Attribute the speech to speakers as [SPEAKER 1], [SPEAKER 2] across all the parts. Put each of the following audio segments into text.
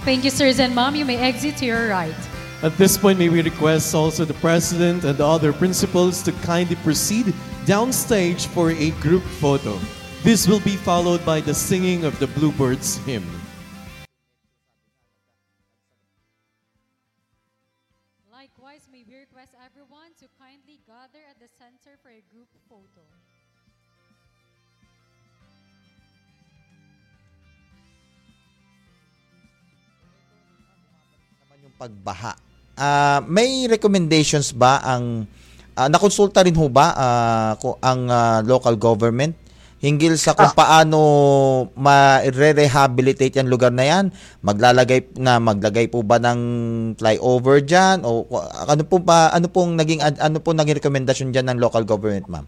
[SPEAKER 1] Thank you, sirs and ma'am. You may exit to your right.
[SPEAKER 2] At this point, may we request also the President and the other principals to kindly proceed downstage for a group photo. This will be followed by the singing of the Bluebirds hymn.
[SPEAKER 1] Likewise, may we request everyone to kindly gather at the center for a group photo.
[SPEAKER 3] Yung pagbaha. May recommendations ba ang nakonsulta rin ho ba ang local government hinggil sa kung paano ma-rehabilitate yung lugar na yan? Maglagay po ba ng flyover diyan o ano pong naging rekomendasyon diyan ng local government, ma'am?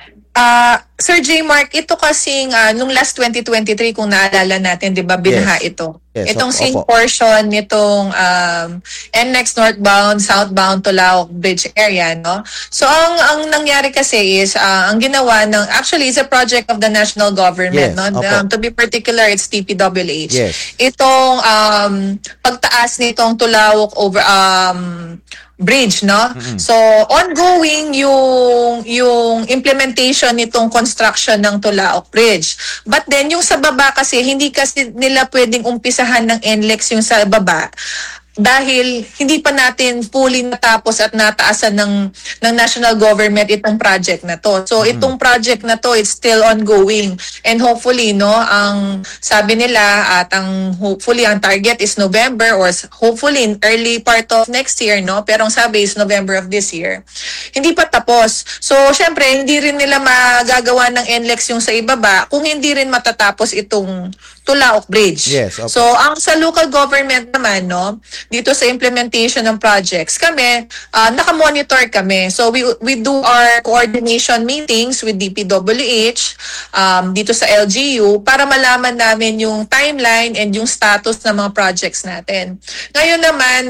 [SPEAKER 4] Sir J. Mark, ito kasing nung last 2023 kung naalala natin, 'di ba, binaha ito.
[SPEAKER 3] Yes,
[SPEAKER 4] Itong same portion nitong NLEX northbound, southbound Tulaok Bridge area, no? So ang nangyari kasi is ang ginawa ng actually it's a project of the national government,
[SPEAKER 3] Yes,
[SPEAKER 4] no? To be particular, it's TPWH.
[SPEAKER 3] Yes.
[SPEAKER 4] Itong pagtaas nitong Tulaok over bridge, no?
[SPEAKER 3] Mm-hmm.
[SPEAKER 4] So ongoing yung implementation nitong construction ng Tulaok Bridge. But then yung sa baba kasi hindi kasi nila pwedeng umpisahan ng NLEX yung sa baba dahil hindi pa natin fully natapos at nataasan ng national government itong project na to. So itong project na to, it's still ongoing. And hopefully, no, ang sabi nila at hopefully ang target is November or hopefully in early part of next year, no? Pero ang sabi is November of this year. Hindi pa tapos. So syempre, hindi rin nila magagawa ng NLEX yung sa ibaba kung hindi rin matatapos itong Tulaok Bridge.
[SPEAKER 3] Yes, okay.
[SPEAKER 4] So ang sa local government naman, no, dito sa implementation ng projects, kami, naka-monitor kami. So we do our coordination meetings with DPWH dito sa LGU para malaman namin yung timeline and yung status ng mga projects natin. Ngayon naman,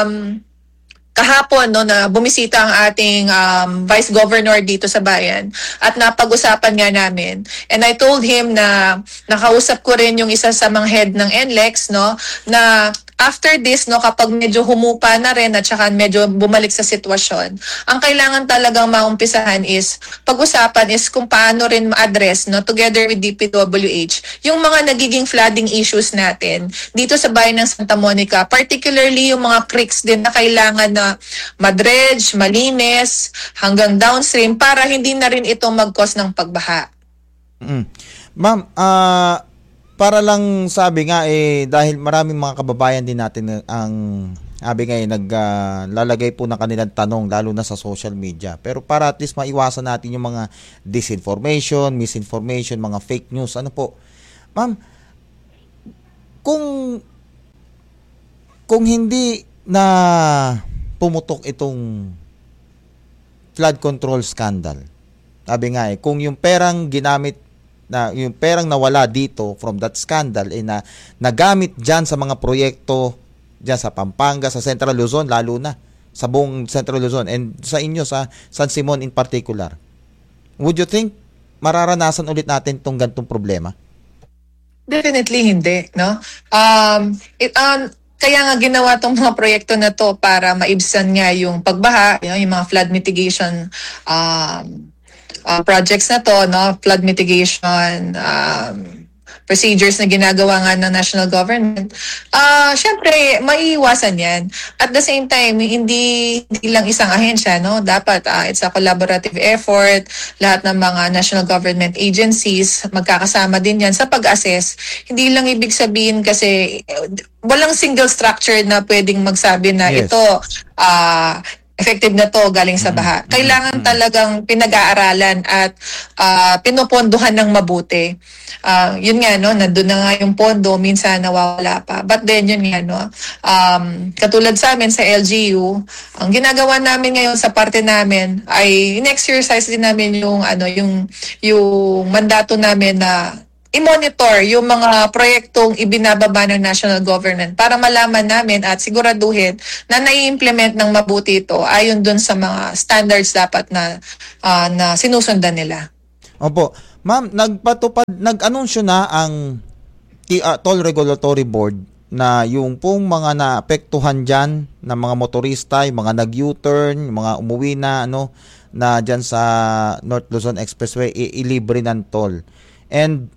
[SPEAKER 4] kahapon, no, na bumisita ang ating Vice Governor dito sa bayan at napag-usapan nga namin. And I told him na nakausap ko rin yung isa sa mga head ng NLEX, no, na after this, no, kapag medyo humupa na rin at saka medyo bumalik sa sitwasyon, ang kailangan talagang maumpisahan is, pag-usapan is kung paano rin ma-address, no, together with DPWH, yung mga nagiging flooding issues natin dito sa bayan ng Santa Monica, particularly yung mga creeks din na kailangan na madredge, malinis, hanggang downstream para hindi na rin ito mag-cause ng pagbaha.
[SPEAKER 3] Ma'am, para lang sabi nga dahil maraming mga kababayan din natin ang sabi nga naglalagay po ng kanilang tanong lalo na sa social media. Pero para at least maiwasan natin yung mga disinformation, misinformation, mga fake news, ano po. Ma'am, kung hindi na pumutok itong flood control scandal, sabi nga kung yung perang ginamit yung perang nawala dito from that scandal na nagamit dyan sa mga proyekto dyan sa Pampanga, sa Central Luzon, lalo na sa buong Central Luzon and sa inyo sa San Simon in particular, would you think mararanasan ulit natin itong gantong problema?
[SPEAKER 4] Definitely hindi, no? Kaya nga ginawa tong mga proyekto na to para maibsan nga yung pagbaha, yung mga flood mitigation projects na to, no, flood mitigation procedures na ginagawa nga ng national government. Syempre, maiiwasan yan. At the same time, hindi lang isang ahensya, no? Dapat it's a collaborative effort. Lahat ng mga national government agencies, magkakasama din yan sa pag-assess. Hindi lang ibig sabihin kasi walang single structure na pwedeng magsabi na
[SPEAKER 3] yes,
[SPEAKER 4] ito effective na to galing sa baha. Kailangan talagang pinag-aaralan at pinupondohan ng mabuti. Yun nga, no, nandun na nga yung pondo, minsan nawawala pa. But then, yun nga, no, katulad sa amin sa LGU, ang ginagawa namin ngayon sa parte namin ay in-exercise din namin yung mandato namin na i-monitor yung mga proyektong ibinababa ng national government para malaman namin at siguraduhin na nai-implement ng mabuti ito ayon dun sa mga standards dapat na sinusundan nila.
[SPEAKER 3] Opo. Ma'am, nag-anunsyo na ang Toll Regulatory Board na yung pong mga naapektuhan dyan ng mga motorista, yung mga nag-U-turn, yung mga umuwi na na dyan sa North Luzon Expressway, ilibre ng toll. And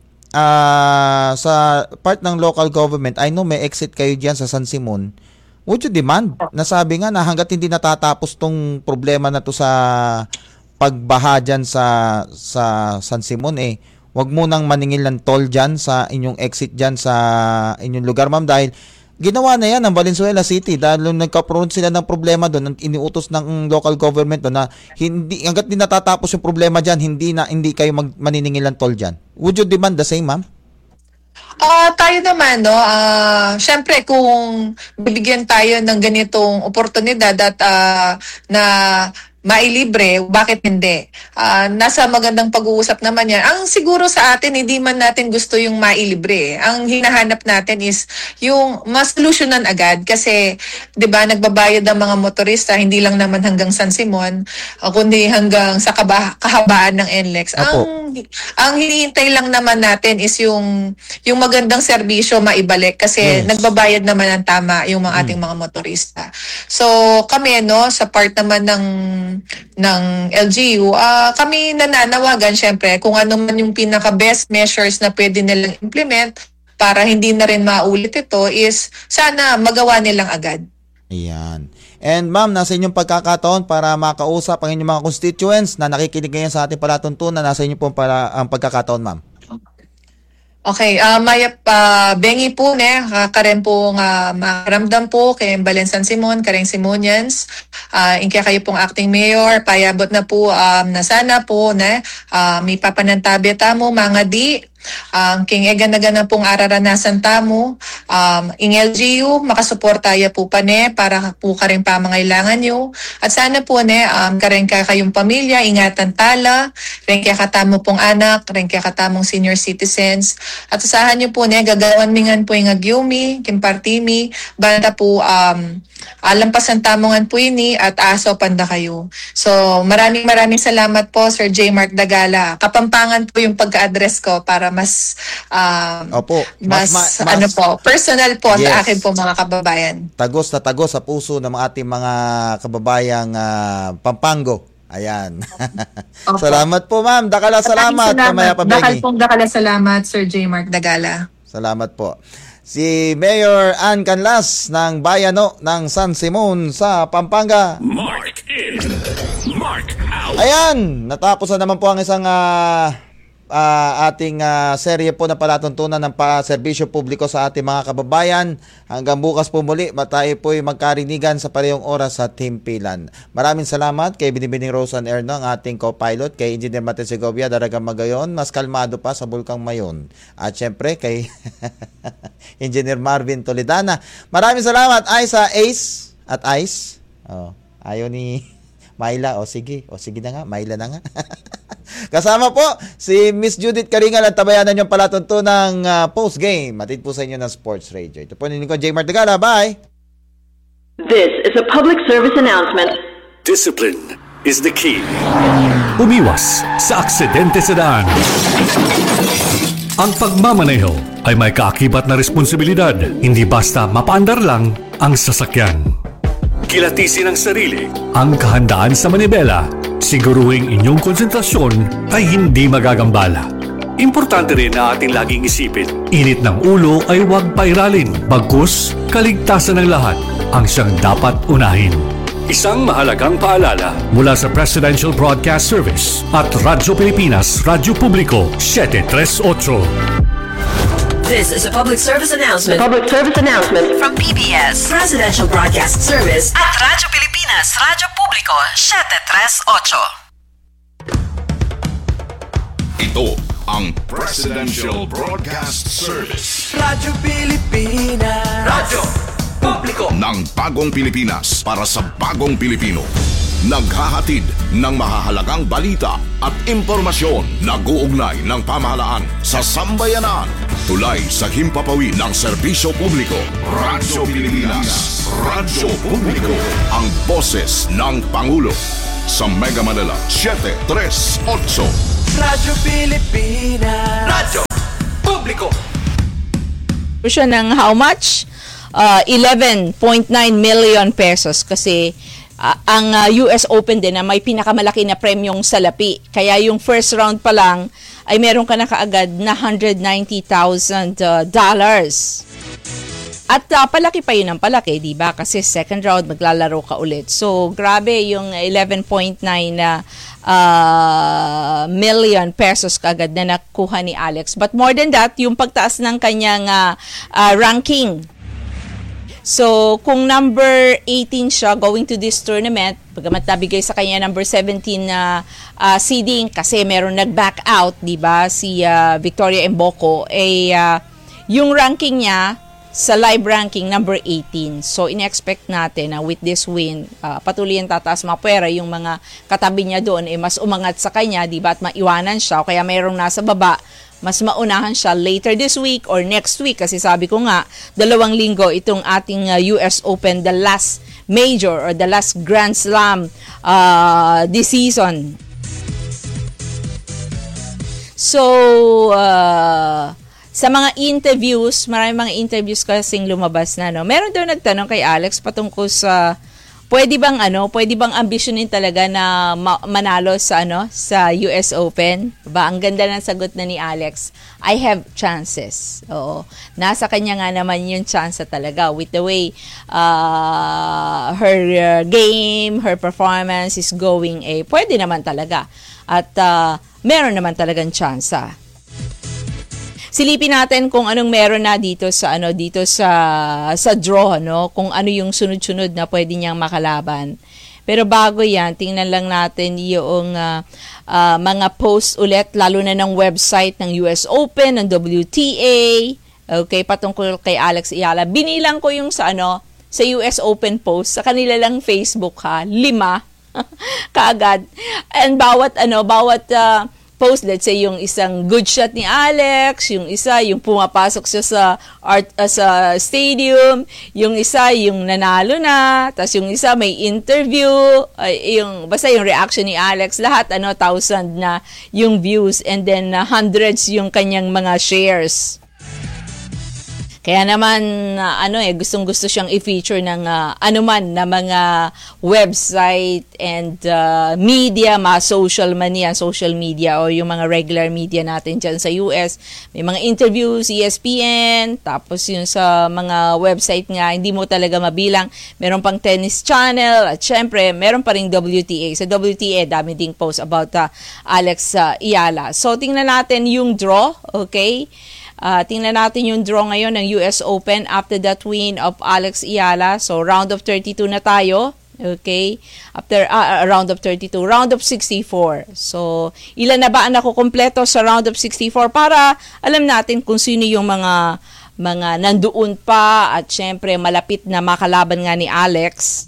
[SPEAKER 3] sa part ng local government, I know may exit kayo dyan sa San Simon. Would you demand? Nasabi nga na hanggat hindi natatapos tong problema na to sa pagbaha dyan sa San Simon, wag mo nang maningil ng toll dyan sa inyong exit dyan sa inyong lugar, ma'am, dahil ginawa na yan ng Valenzuela City dahil nung nagkaproon sila ng problema doon, iniutos ng local government doon na hanggat di natatapos yung problema dyan, hindi kayo maniningil ng toll dyan. Would you demand the same, ma'am?
[SPEAKER 4] Tayo naman, syempre kung bibigyan tayo ng ganitong oportunidad at na mailibre, bakit hindi? Nasa magandang pag-uusap naman yan. Ang siguro sa atin, hindi man natin gusto yung mailibre. Ang hinahanap natin is yung mas-solusyonan agad. Kasi, di ba, nagbabayad ang mga motorista, hindi lang naman hanggang San Simon, kundi hanggang sa kahabaan ng NLEX. Ang hinihintay lang naman natin is yung magandang serbisyo maibalik. Kasi nagbabayad naman ang tama yung mga ating mga motorista. So, kami, sa part naman ng LGU, kami nananawagan syempre kung ano man yung pinaka-best measures na pwede nilang implement para hindi na rin maulit ito is sana magawa nilang agad.
[SPEAKER 3] Ayan. And ma'am, nasa inyong pagkakataon para makausap ang inyong mga constituents na nakikinig ngayon sa ating palatuntunan, nasa inyo po ang pagkakataon, ma'am.
[SPEAKER 4] Okay, bengi po karen po nga makaramdam po kay Balen San Simon, kareng Simonians, ingkaya kayo pong acting mayor, payabot na po na sana po may papanantabi tamo mga di king egan-nagan pong araranasan tamo ing LGU makasuporta ya po pa para po kareng pamangailangan nyo at sana po kareng kayong pamilya ingatan tala ren kaya katamo pong anak ren kaya katamong senior citizens at usahan nyo po gagawan mingan po yung agyumi kimpartimi banda po alampasan tamongan po ini at aso panda kayo. So maraming salamat po Sir J. Mark Dagala. Kapampangan po yung pagka-address ko para mas personal po sa akin po mga kababayan.
[SPEAKER 3] Tagos na tagos sa puso ng ating mga kababayang Pampango. Ayan. Salamat po, ma'am. Dakala salamat.
[SPEAKER 4] Dakala salamat Sir J. Mark Dagala.
[SPEAKER 3] Salamat po. Si Mayor Ann Canlas ng Bayano ng San Simon sa Pampanga.
[SPEAKER 5] Mark in, Mark out.
[SPEAKER 3] Ayan, natapos na naman po ang isang ating serye po na palatuntunan ng serbisyo publiko sa ating mga kababayan. Hanggang bukas po muli, tayo po ay magkarinigan sa parehong oras sa Timpilan. Maraming salamat kay Binibining Rosan Erno, ang ating co-pilot, kay Engineer Mate Segovia, Daragang Magayon, mas kalmado pa sa Bulkang Mayon. At syempre kay Engineer Marvin Toledana. Maraming salamat ay sa Ace at Ice. Ayaw ni Myla. Sige na nga, Myla na nga. Kasama po si Miss Judith Karingal at tabayanan niyong palatuntunang post-game. Matid po sa inyo ng Sports Radio. Ito po nilin ko, J. Mark Dagala. Bye!
[SPEAKER 6] This is a public service announcement.
[SPEAKER 5] Discipline is the key. Umiwas sa aksidente sa daan. Ang pagmamaneho ay may kaakibat na responsibilidad. Hindi basta mapaandar lang ang sasakyan. Kilatisin ang sarili, ang kahandaan sa manibela. Siguruhing inyong konsentrasyon ay hindi magagambala. Importante rin na ating laging isipin, init ng ulo ay huwag pairalin. Bagkus, kaligtasan ng lahat ang siyang dapat unahin. Isang mahalagang paalala mula sa Presidential Broadcast Service at Radyo Pilipinas, Radyo Publiko, 738.
[SPEAKER 6] This is a public service announcement. Public service announcement from PBS, Presidential Broadcast Service at Radyo Pilipinas, Radyo Publiko, 738.
[SPEAKER 7] Ito ang Presidential Broadcast Service.
[SPEAKER 8] Radyo Pilipinas.
[SPEAKER 7] Radyo Publiko ng Bagong Pilipinas para sa Bagong Pilipino. Naghahatid ng mahahalagang balita at impormasyon na guugnay ng pamahalaan sa sambayanan. Tulay sa himpapawid ng serbisyo publiko. Radyo Pilipinas. Radyo Publiko. Ang boses ng Pangulo. Sa Mega Manila, 738.
[SPEAKER 8] Radyo Pilipinas.
[SPEAKER 7] Radyo Publiko.
[SPEAKER 9] po siya ng how much? 11.9 million pesos kasi ang US Open din na may pinakamalaki na premyong salapi. Kaya yung first round pa lang ay meron ka na kaagad na $190,000. At palaki pa yun ang palaki, di ba? Kasi second round maglalaro ka ulit. So, grabe yung 11.9 na million pesos kaagad na nakuha ni Alex. But more than that, yung pagtaas ng kanyang ranking. So, kung number 18 siya going to this tournament, pagkamat nabigay sa kanya number 17 na seeding kasi meron nag-back out, di ba? Si Victoria Mboko, yung ranking niya sa live ranking number 18. So, in-expect natin na with this win, patuloy yung tataas mga pwera, yung mga katabi niya doon mas umangat sa kanya, di ba? At maiwanan siya, o kaya mayroong nasa baba, mas maunahan siya later this week or next week kasi sabi ko nga 2 linggo itong ating US Open, the last major or the last Grand Slam this season. So sa mga interviews, maraming mga interviews kasing lumabas na, no. Meron daw nagtanong kay Alex patungkol sa pwede bang ambisyonin talaga na manalo sa sa US Open? Ba, ang ganda ng sagot na ni Alex. I have chances. Oo. Nasa kanya nga naman yung chance talaga with the way her game, her performance is going. Pwede naman talaga. At meron naman talagang chance. Silipin natin kung anong meron na dito sa sa draw, kung ano yung sunod-sunod na pwede niyang makalaban. Pero bago yan, tingnan lang natin yung mga posts ulit, lalo na ng website ng US Open, ng WTA, okay, patungkol kay Alex Ayala. Binilang ko yung sa US Open post, sa kanila lang Facebook 5 kaagad. And bawat post, let's say yung isang good shot ni Alex, yung isa yung pumapasok siya sa stadium, yung isa yung nanalo na, tapos yung isa may interview, basta yung reaction ni Alex, lahat 1,000 na yung views and then hundreds yung kanyang mga shares. Kaya naman, gustong-gusto siyang i-feature ng anuman na mga website and media, mga social media o yung mga regular media natin dyan sa US. May mga interviews, ESPN, tapos yung sa mga website nga, hindi mo talaga mabilang. Meron pang tennis channel at syempre, meron pa ring WTA. Sa WTA, dami ding post about Alex Ayala. So, tingnan natin yung draw, okay? Tingnan natin yung draw ngayon ng US Open after that win of Alex Ayala. So, round of 32 na tayo. Okay? After round of 32, round of 64. So, ilan na ba ang nakukumpleto sa round of 64 para alam natin kung sino yung mga nandoon pa at syempre malapit na makalaban nga ni Alex.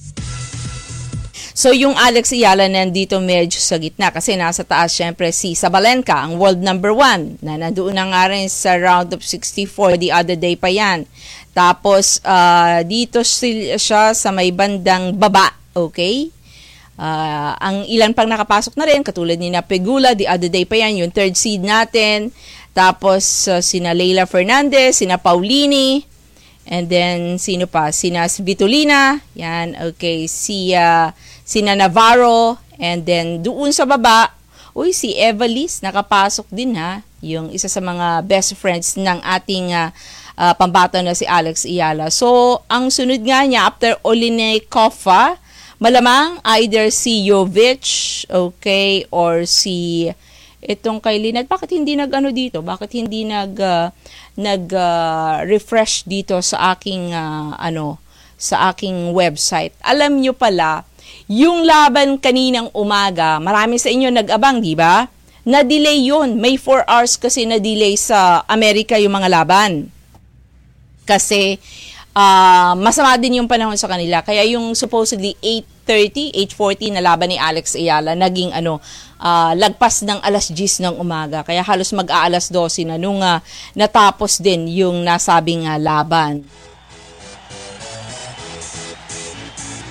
[SPEAKER 9] So, yung Alex Ayala nandito medyo sa gitna kasi nasa taas syempre si Sabalenka, ang world number 1, na nandoon na nga rin sa round of 64 the other day pa yan. Tapos, dito siya sa may bandang baba, okay? Ang ilan pang nakapasok na rin, katulad ni Pegula, the other day pa yan, yung third seed natin. Tapos, sina Leila Fernandez, sina Paulini, and then, sino pa? Sina Svitolina, yan, okay, sina Navarro, and then doon sa baba, si Eva Liz, nakapasok din yung isa sa mga best friends ng ating pambato na si Alex Ayala. So, ang sunod nga niya, after Oleinikova, malamang either si Jovic, okay, or si itong kay Linat. Bakit hindi dito? Bakit hindi refresh dito sa aking sa aking website? Alam nyo pala, yung laban kaninang umaga, marami sa inyo nag-abang, di ba? Na-delay yun. May 4 hours kasi na-delay sa Amerika yung mga laban. Kasi masama din yung panahon sa kanila. Kaya yung supposedly 8:40 na laban ni Alex Ayala, naging lagpas ng alas 10 ng umaga. Kaya halos mag-aalas 12 na nung natapos din yung nasabing laban.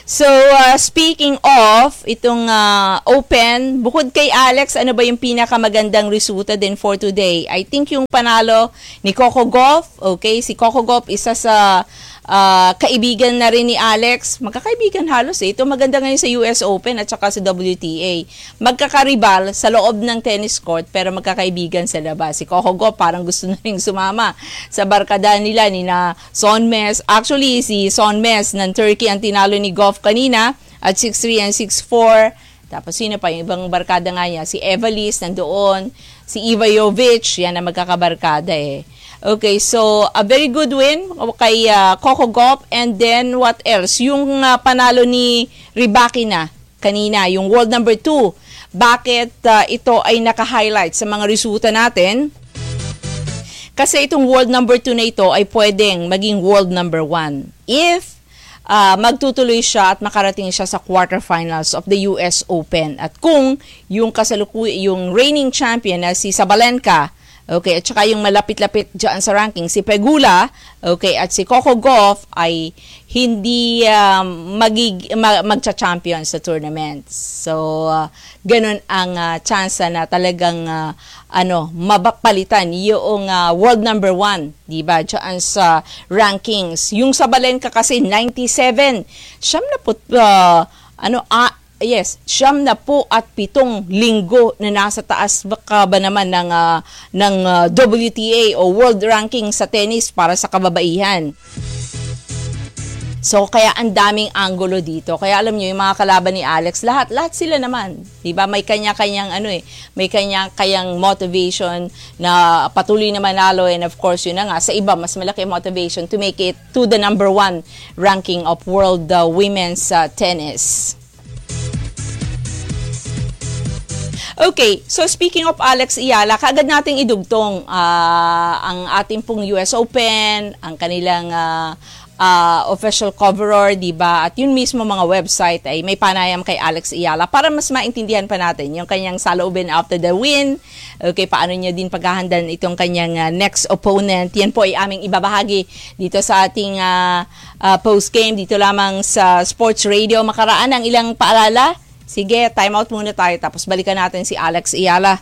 [SPEAKER 9] So, speaking of itong Open, bukod kay Alex, ano ba yung pinakamagandang resulta din for today? I think yung panalo ni Coco Gauff. Okay, si Coco Gauff isa sa kaibigan na rin ni Alex. Magkakaibigan halos eh. Ito maganda ngayon sa US Open at saka sa WTA. Magkakaribal sa loob ng tennis court pero magkakaibigan sa labas. Si Coco Gauff parang gusto na rin sumama sa barkada nila ni na Son Mes. Actually, si Son Mes ng Turkey ang tinalo ni Gauff kanina at 6-3 and 6-4. Tapos sino pa yung ibang barkada nga niya? Si Evalis nandoon, si Iva Jovic, yan na magkakabarkada eh. Okay, so a very good win kay Coco Gauff. And then what else? Yung panalo ni Rybakina kanina, yung world number 2. Bakit ito ay naka-highlight sa mga resulta natin? Kasi itong world number 2 na ito ay pwedeng maging world number 1 if magtutuloy siya at makarating siya sa quarterfinals of the US Open. At kung yung yung reigning champion na si Sabalenka, okay, at saka yung malapit-lapit dyan sa ranking, si Pegula, okay, at si Coco Gauff ay hindi magcha-champion sa tournament. So, ganun ang chance na talagang mapalitan yung world number 1, di ba, dyan sa rankings. Yung Sabalenka kasi 97, 97 linggo na nasa taas ba naman ng WTA o world ranking sa tennis para sa kababaihan. So kaya ang daming angulo dito. Kaya alam niyo yung mga kalaban ni Alex, lahat sila naman, 'di ba? May kanya-kanyang may kanya-kanyang motivation na patuloy na manalo, and of course yun na nga sa iba mas malaki motivation to make it to the number 1 ranking of world women's tennis. Okay, so speaking of Alex Ayala, kaagad nating idugtong ang ating pong US Open, ang kanilang official coverer, di ba? At yun mismo mga website ay may panayam kay Alex Ayala para mas maintindihan pa natin yung kanyang saloobin after the win. Okay, paano niya din paghahandan itong kanyang next opponent. Yan po ay aming ibabahagi dito sa ating post-game dito lamang sa Sports Radio. Makaraan ang ilang paalala. Sige, time out muna tayo tapos balikan natin si Alex Ayala.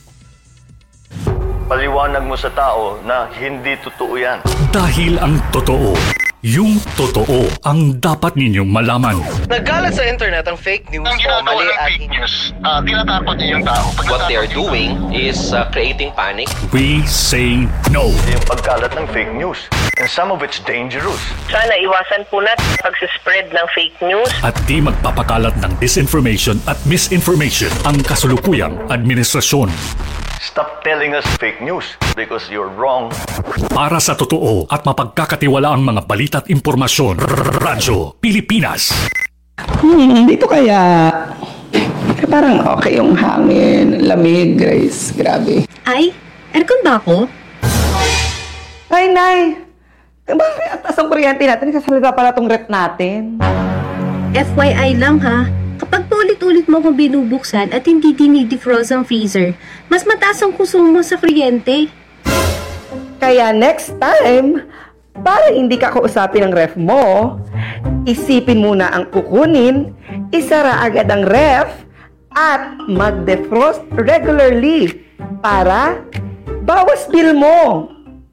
[SPEAKER 10] Paliwanag mo sa tao na hindi totoo yan.
[SPEAKER 5] Dahil ang totoo, yung totoo ang dapat ninyong malaman.
[SPEAKER 8] Nagkalat sa internet ang fake news o mali at fake news. Tinatakot niyo yung tao. What they are doing is creating panic.
[SPEAKER 5] We say no.
[SPEAKER 10] Yung pagkalat ng fake news. And some of it's dangerous.
[SPEAKER 11] Sana iwasan po natin pag-spread ng fake news.
[SPEAKER 5] At di magpapakalat ng disinformation at misinformation ang kasulukuyang administrasyon.
[SPEAKER 10] Stop telling us fake news because you're wrong.
[SPEAKER 5] Para sa totoo at mapagkakatiwalaang mga balita at impormasyon, Radyo Pilipinas.
[SPEAKER 12] Dito kaya parang okay yung hangin, lamig, Grace. Grabe.
[SPEAKER 13] Ay, aircon ba ako?
[SPEAKER 12] Ay, Nay. Bakit ang taas ang kuryente natin? Sasalita pala tong rep natin.
[SPEAKER 13] FYI lang ha. Kapag paulit-ulit mo akong binubuksan at hindi dinidefrost ang freezer, mas mataas ang konsumo sa kuryente.
[SPEAKER 12] Kaya next time, para hindi ka kausapin ng ref mo, isipin muna ang kukunin, isara agad ang ref, at mag-defrost regularly para bawas bill mo.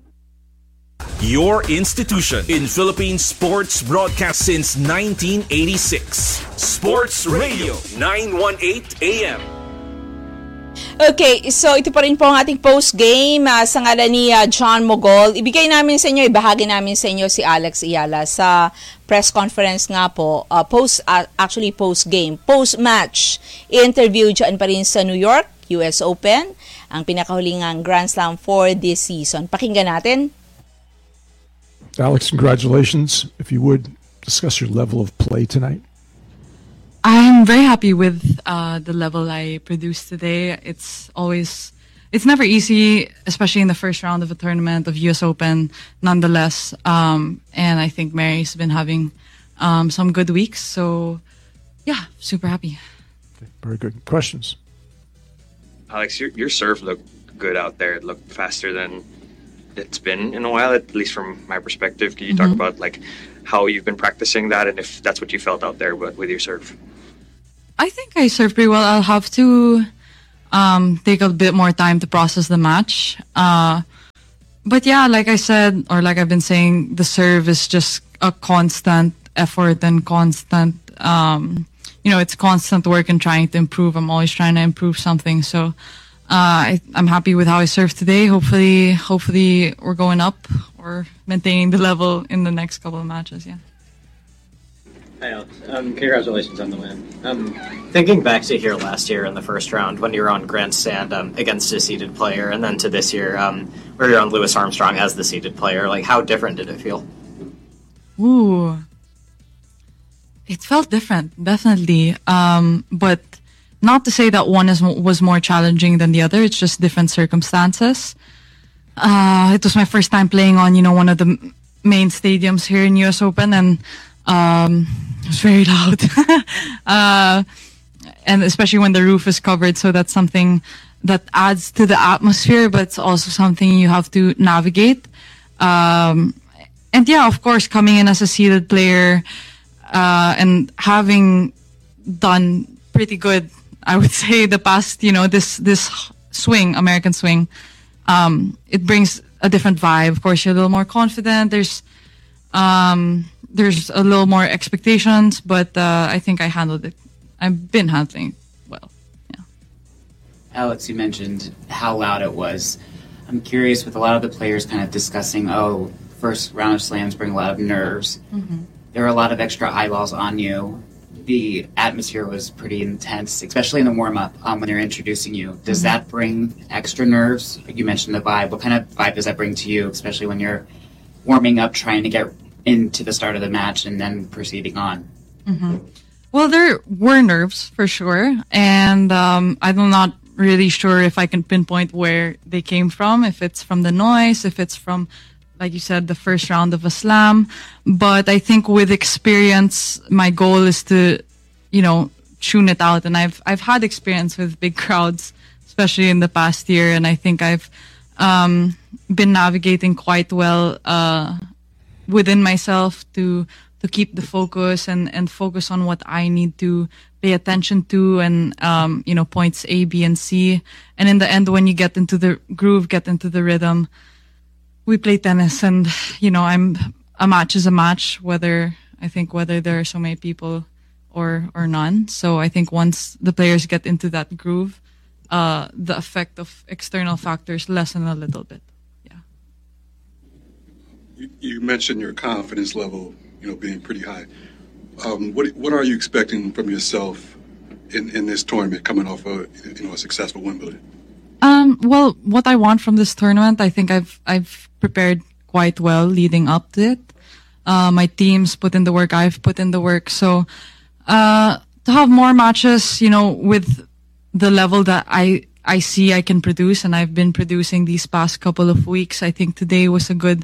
[SPEAKER 14] Your institution in Philippine sports broadcast since 1986. Sports Radio 918 AM.
[SPEAKER 9] Okay, so ito pa rin po ang ating post-game sa ngalan ni John Mogol. Ibahagi namin sa inyo si Alex Ayala sa press conference nga po, post-game, post-match interview dyan pa rin sa New York, US Open, ang pinakahuling Grand Slam for this season. Pakinggan natin.
[SPEAKER 15] Alex, congratulations. If you would, discuss your level of play tonight.
[SPEAKER 16] I'm very happy with the level I produced today. It's never easy, especially in the first round of a tournament of US Open, nonetheless. And I think Mary's been having some good weeks. So, yeah, super happy.
[SPEAKER 15] Very good. Questions?
[SPEAKER 17] Alex, your serve looked good out there. It looked faster than it's been in a while, at least from my perspective. Could you talk about like how you've been practicing that, and if that's what you felt out there with your serve?
[SPEAKER 16] I think I served pretty well. I'll have to take a bit more time to process the match. But yeah, like I said, or like I've been saying, the serve is just a constant effort and constant, it's constant work and trying to improve. I'm always trying to improve something. So I'm happy with how I served today. Hopefully we're going up or maintaining the level in the next couple of matches. Yeah.
[SPEAKER 18] Hi, Alex. Congratulations on the win. Thinking back to here last year in the first round when you were on Grandstand against a seeded player, and then to this year where you're on Louis Armstrong as the seeded player, like how different did it feel?
[SPEAKER 16] Ooh, it felt different, definitely. But not to say that one was more challenging than the other. It's just different circumstances. It was my first time playing on, one of the main stadiums here in US Open, and it was very loud. And especially when the roof is covered, so that's something that adds to the atmosphere, but it's also something you have to navigate. And yeah, of course, coming in as a seeded player, and having done pretty good, I would say, the past, this swing, American swing, it brings a different vibe. Of course, you're a little more confident. There's a little more expectations, but I think I handled it. I've been handling it well. Yeah.
[SPEAKER 19] Alex, you mentioned how loud it was. I'm curious, with a lot of the players kind of discussing, first round of slams bring a lot of nerves.
[SPEAKER 16] Mm-hmm.
[SPEAKER 19] There were a lot of extra eyeballs on you. The atmosphere was pretty intense, especially in the warm-up when they're introducing you. Does that bring extra nerves? You mentioned the vibe. What kind of vibe does that bring to you, especially when you're warming up, trying to get into the start of the match and then proceeding on?
[SPEAKER 16] Mm-hmm. Well, there were nerves for sure, and I'm not really sure if I can pinpoint where they came from, if it's from the noise, if it's from, like you said, the first round of a slam. But I think with experience, my goal is to, tune it out. And I've had experience with big crowds, especially in the past year, and I think I've been navigating quite well within myself to keep the focus and focus on what I need to pay attention to, and points A, B, and C. And in the end, when you get into the groove, get into the rhythm, we play tennis, and a match is a match, whether there are so many people or none. So I think once the players get into that groove, the effect of external factors lessen a little bit.
[SPEAKER 20] You mentioned your confidence level, being pretty high. What are you expecting from yourself in this tournament, coming off a successful Wimbledon?
[SPEAKER 16] Well, what I want from this tournament, I think I've prepared quite well leading up to it. My team's put in the work, I've put in the work. So to have more matches, with the level that I see I can produce, and I've been producing these past couple of weeks, I think today was a good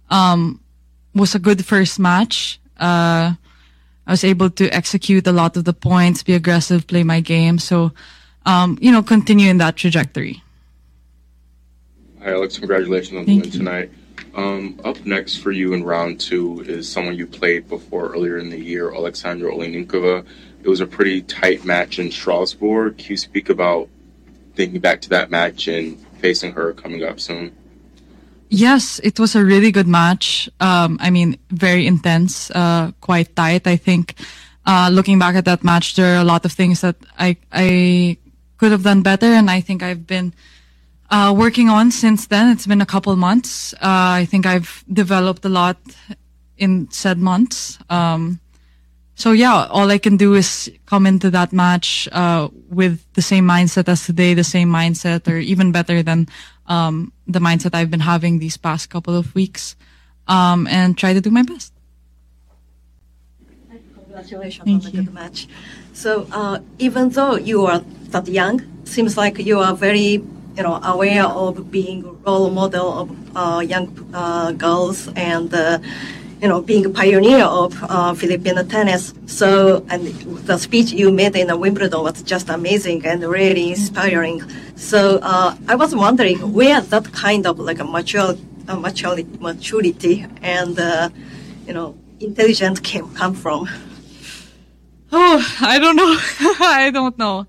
[SPEAKER 16] first match. I was able to execute a lot of the points, be aggressive, play my game. So, continue in that trajectory.
[SPEAKER 21] Hi, Alex. Congratulations on the win tonight. Up next for you in round 2 is someone you played before earlier in the year, Alexandra Olejnikova. It was a pretty tight match in Strasbourg. Can you speak about thinking back to that match and facing her coming up soon?
[SPEAKER 16] Yes, it was a really good match. Very intense, quite tight. I think, looking back at that match, there are a lot of things that I could have done better, and I think I've been working on since then. It's been a couple months. I think I've developed a lot in said months. So yeah, all I can do is come into that match with the same mindset as today, the same mindset, or even better than the mindset I've been having these past couple of weeks, and try to do my best.
[SPEAKER 22] Congratulations on the good match. So even though you are that young, seems like you are very aware of being a role model of young girls and being a pioneer of Filipino tennis. So, and the speech you made in Wimbledon was just amazing and really inspiring. So I was wondering where that kind of like a mature maturity and intelligence come from?
[SPEAKER 16] Oh, I don't know. I don't know.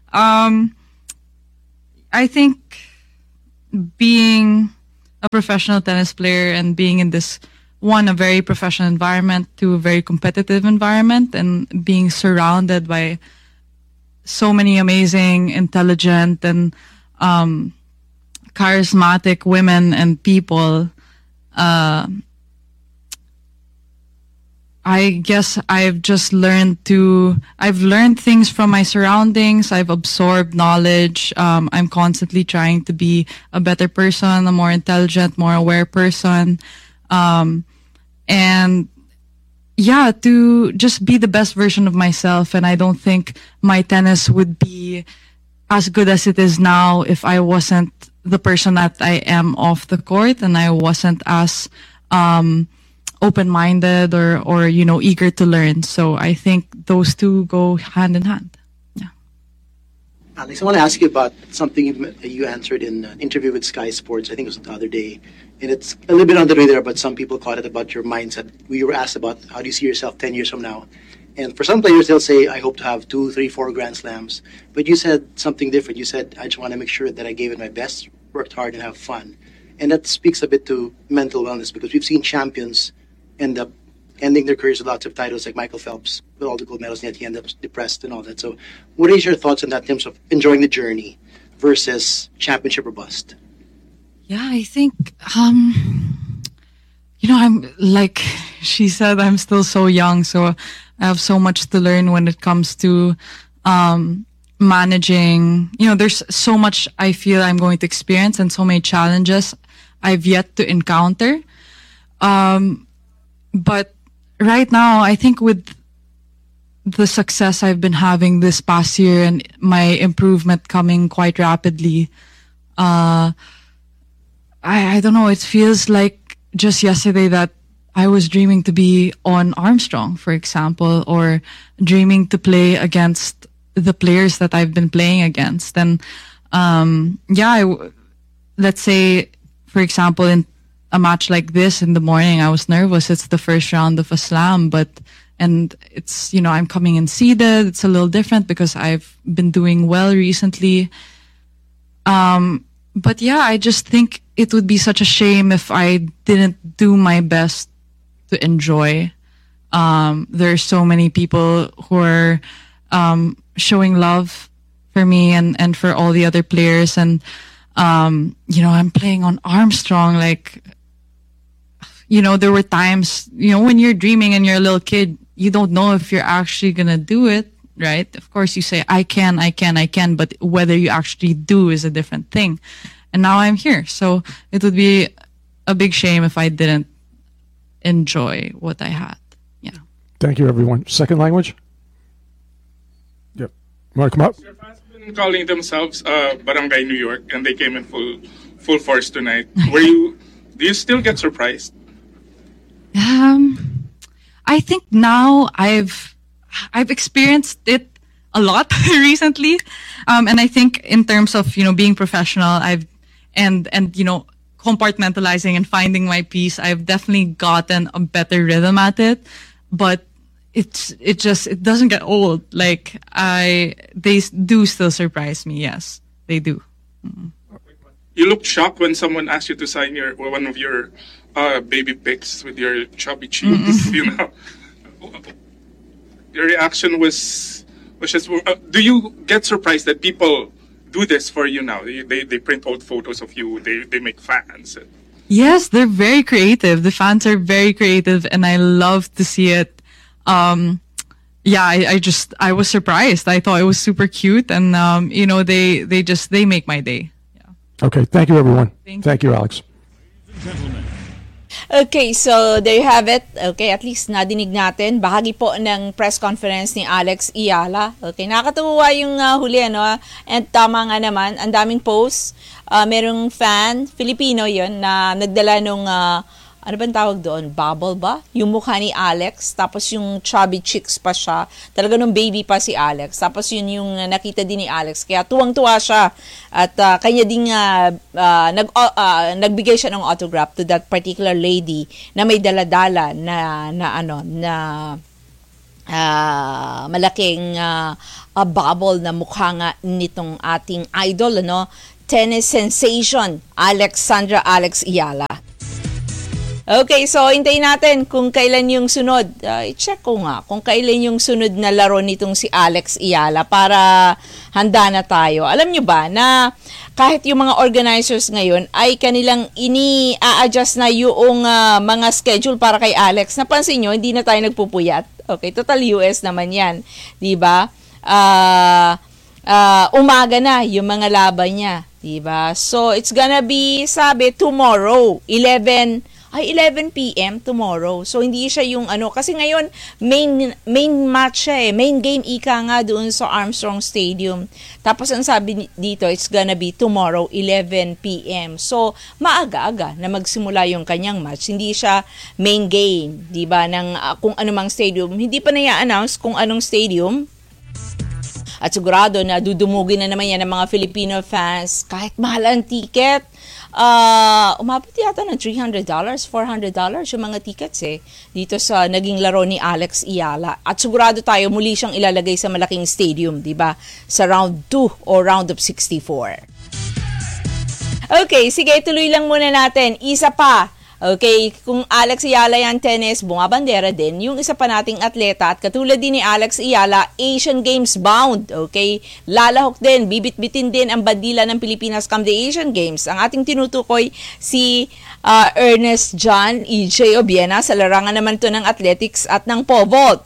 [SPEAKER 16] I think being a professional tennis player and being in this a very professional environment to a very competitive environment, and being surrounded by so many amazing, intelligent, and charismatic women and people, I guess I've learned things from my surroundings. I've absorbed knowledge. I'm constantly trying to be a better person, a more intelligent, more aware person. And yeah, to just be the best version of myself. And I don't think my tennis would be as good as it is now if I wasn't the person that I am off the court, and I wasn't as open-minded or eager to learn. So I think those two go hand in hand. Yeah.
[SPEAKER 1] Alex, I want to ask you about something you answered in an interview with Sky Sports. I think it was the other day, and it's a little bit on the radar, but some people caught it about your mindset. We were asked about how do you see yourself 10 years from now, and for some players they'll say, I hope to have 2, 3, 4 Grand Slams. But you said something different. You said, I just want to make sure that I gave it my best, worked hard, and have fun. And that speaks a bit to mental wellness, because we've seen champions end up ending their careers with lots of titles, like Michael Phelps with all the gold medals, and yet he ended up depressed and all that. So what is your thoughts on that in terms of enjoying the journey versus championship or bust?
[SPEAKER 16] Yeah, I think, I'm like she said, I'm still so young, so I have so much to learn when it comes to managing. There's so much I feel I'm going to experience and so many challenges I've yet to encounter. But right now, I think with the success I've been having this past year and my improvement coming quite rapidly, I don't know, it feels like just yesterday that I was dreaming to be on Armstrong, for example, or dreaming to play against the players that I've been playing against. And let's say, for example, in a match like this in the morning, I was nervous. It's the first round of a slam, and it's, I'm coming in seeded. It's a little different because I've been doing well recently. But yeah, I just think it would be such a shame if I didn't do my best to enjoy. There are so many people who are showing love for me and for all the other players. And, I'm playing on Armstrong, like, there were times, when you're dreaming and you're a little kid, you don't know if you're actually going to do it, right? Of course, you say, I can, but whether you actually do is a different thing. And now I'm here. So it would be a big shame if I didn't enjoy what I had. Yeah.
[SPEAKER 15] Thank you, everyone. Second language? Yep. Want to come up?
[SPEAKER 2] Your fans have been calling themselves Barangay New York, and they came in full force tonight. Do you still get surprised?
[SPEAKER 16] I think now I've experienced it a lot recently, and I think in terms of being professional, and compartmentalizing and finding my piece, I've definitely gotten a better rhythm at it. But it doesn't get old. Like they do still surprise me. Yes, they do. Mm-hmm.
[SPEAKER 2] You looked shocked when someone asked you to sign one of your baby pics with your chubby cheeks. Your reaction was just. Do you get surprised that people do this for you now? They print old photos of you. They make fans.
[SPEAKER 16] Yes, they're very creative. The fans are very creative, and I love to see it. I was surprised. I thought it was super cute, and they make my day.
[SPEAKER 15] Okay, thank you, everyone. Thank you, Alex.
[SPEAKER 9] Okay, so there you have it. Okay, at least nadinig natin. Bahagi po ng press conference ni Alex Eala. Okay, nakakatuwa yung huli, And tama nga naman, ang daming posts. Merong fan, Filipino yon na nagdala nung ano bang tawag doon? Bubble ba? Yung mukha ni Alex, tapos yung chubby cheeks pa siya. Talaga nung baby pa si Alex. Tapos yun yung nakita din ni Alex. Kaya tuwang-tuwa siya. At kanya din nagbigay siya ng autograph to that particular lady na may daladala na malaking bubble na mukha nga nitong ating idol, tennis sensation, Alexandra Alex Iyala. Okay, so hintayin natin kung kailan yung sunod. I-check ko nga kung kailan yung sunod na laro nitong si Alex Iyala para handa na tayo. Alam nyo ba na kahit yung mga organizers ngayon ay kanilang ini-a-adjust na yung mga schedule para kay Alex. Napansin nyo, hindi na tayo nagpupuyat. Okay, total US naman yan. Diba? Umaga na yung mga laban niya. Diba? So, it's gonna be, sabi, tomorrow, 11 p.m. tomorrow. So, hindi siya yung kasi ngayon, main match siya main game ika nga doon sa Armstrong Stadium. Tapos, ang sabi dito, it's gonna be tomorrow, 11 p.m. So, maaga-aga na magsimula yung kanyang match. Hindi siya main game, diba, ng kung anumang stadium. Hindi pa na i-announce kung anong stadium. At sigurado na dudumugin na naman yan ng mga Filipino fans. Kahit mahal ang ticket, umabot yata ng $300, $400 yung mga tickets dito sa naging laro ni Alex Iyala. At sigurado tayo muli siyang ilalagay sa malaking stadium, di ba? Sa round 2 o round of 64. Okay, sige, tuloy lang muna natin. Isa pa. Okay, kung Alex Iyala yan tennis, bumabandera din. Yung isa pa nating atleta at katulad din ni Alex Iyala, Asian Games bound. Okay, lalahok din, bibit-bitin din ang bandila ng Pilipinas come the Asian Games. Ang ating tinutukoy si Ernest John EJ Obiena sa larangan naman to ng athletics at ng pole vault.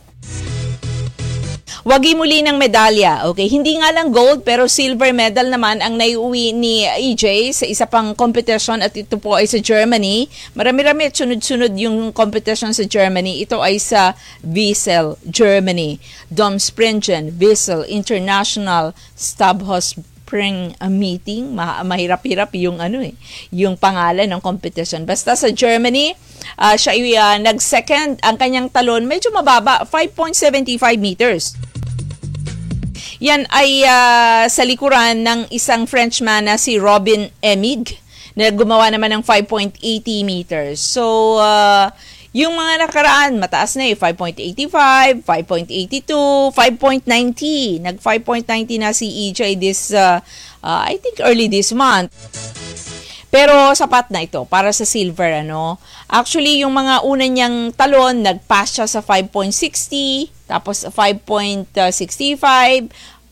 [SPEAKER 9] Wagi muli ng medalya. Okay, hindi nga lang gold pero silver medal naman ang naiuwi ni EJ sa isa pang competition at ito po ay sa Germany. Marami-rami at sunod-sunod yung competition sa Germany. Ito ay sa Wiesel, Germany. Domspringen, Wiesel International Stabhouse Spring Meeting. Mahirap-hirap yung yung pangalan ng competition. Basta sa Germany, siya ay nag-second. Ang kanyang talon medyo mababa, 5.75 meters. Yan ay sa likuran ng isang Frenchman na si Robin Emig na gumawa naman ng 5.80 meters. So, yung mga nakaraan, mataas na 5.85, 5.82, 5.90. Nag 5.90 na si EJ this, I think early this month. Pero sapat na ito para sa silver, Actually, yung mga una niyang talon, nag-pass siya sa 5.60, tapos 5.65,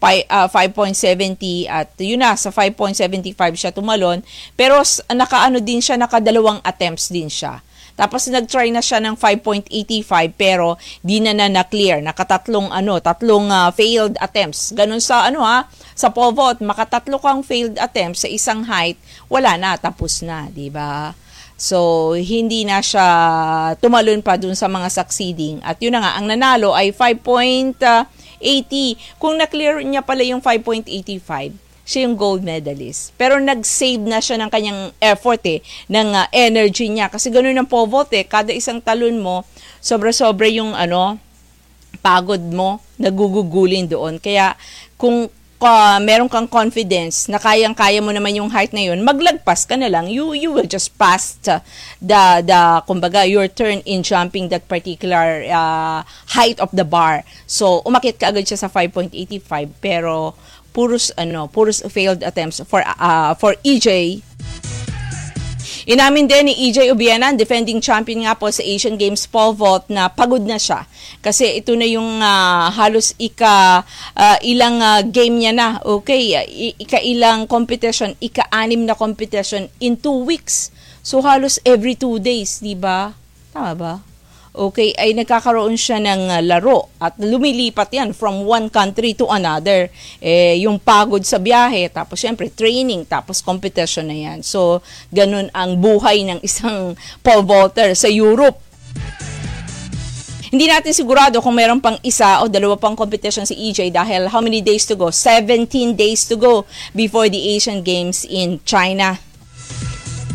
[SPEAKER 9] 5.70 at yun na, sa 5.75 siya tumalon. Pero nakadalawang attempts din siya. Tapos nag-try na siya ng 5.85 pero di na na-clear. Nakatatlong failed attempts. Ganun sa sa pole vault, makatatlo kang failed attempts sa isang height, wala na, tapos na, di ba? So, hindi na siya tumalon pa dun sa mga succeeding. At yun na nga, ang nanalo ay 5.80. Kung na-clear niya pala yung 5.85, siya yung gold medalist. Pero nag-save na siya ng kanyang effort ng energy niya. Kasi ganun ang pole vault kada isang talon mo, sobra-sobra yung pagod mo, nagugugulin doon. Kaya kung meron kang confidence na kayang-kaya mo naman yung height na yun, maglagpas ka na lang. You will just pass kumbaga, your turn in jumping that particular height of the bar. So, umakit ka agad siya sa 5.85 pero puros failed attempts for EJ. Inamin din ni EJ Obiena, defending champion nga po sa Asian Games pole vault, na pagod na siya. Kasi ito na yung halos ilang game niya na. Okay, ilang competition, ika-6 na competition in 2 weeks. So halos every 2 days, di ba? Tama ba? Okay, ay nagkakaroon siya ng laro at lumilipat yan from one country to another. Yung pagod sa biyahe, tapos syempre training, tapos competition na yan. So, ganun ang buhay ng isang pole vaulter sa Europe. Hindi natin sigurado kung meron pang isa o dalawa pang competition si EJ dahil how many days to go? 17 days to go before the Asian Games in China.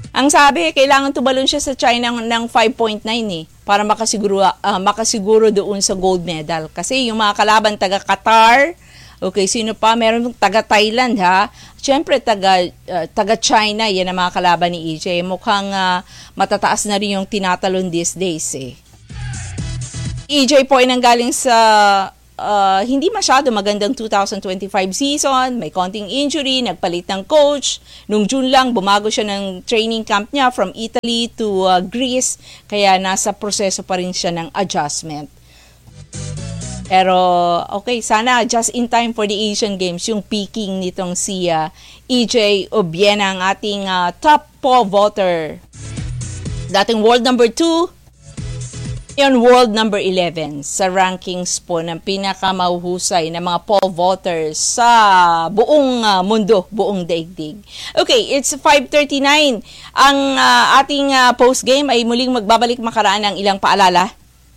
[SPEAKER 9] Ang sabi, kailangan tumalon siya sa China ng 5.9 para makasiguro doon sa gold medal. Kasi yung mga kalaban taga Qatar, okay, sino pa? Meron taga Thailand ha. Siyempre taga China, yan ang mga kalaban ni EJ. Mukhang matataas na rin yung tinatalon these days EJ po ay nanggaling sa hindi masyado magandang 2025 season, may konting injury, nagpalit ng coach. Nung June lang, bumago siya ng training camp niya from Italy to Greece, kaya nasa proseso pa rin siya ng adjustment. Pero okay, sana just in time for the Asian Games, yung peaking nitong si EJ Obiena, ang ating top pole vaulter. Dating world number 2, yon world number 11 sa rankings po ng pinakamahuhusay na mga pole vaulters sa buong mundo, buong daigdig. Okay, it's 5:39. Ang ating post-game ay muling magbabalik makaraan ng ilang paalala.